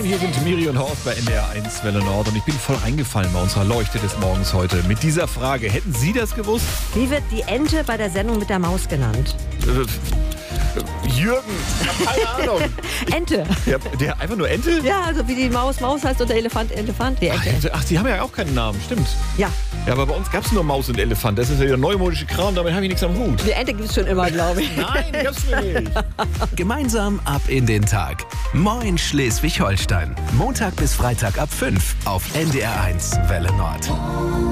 hier sind Miri und Horst bei NDR 1 Welle Nord und ich bin voll reingefallen bei unserer Leuchte des Morgens heute mit dieser Frage. Hätten Sie das gewusst? Wie wird die Ente bei der Sendung mit der Maus genannt? Jürgen, ich hab keine Ahnung. Ente. Der einfach nur Ente? Ja, also wie die Maus Maus heißt und der Elefant Elefant. Die Ente. Ach, die haben ja auch keinen Namen, stimmt. Ja, Ja, aber bei uns gab es nur Maus und Elefant. Das ist ja der neumodische Kram, damit habe ich nichts am Hut. die Ente gibt es schon immer, glaube ich. Nein, die gab's nicht. Gemeinsam ab in den Tag. Moin Schleswig-Holstein. Montag bis Freitag ab 5 auf NDR 1 Welle Nord.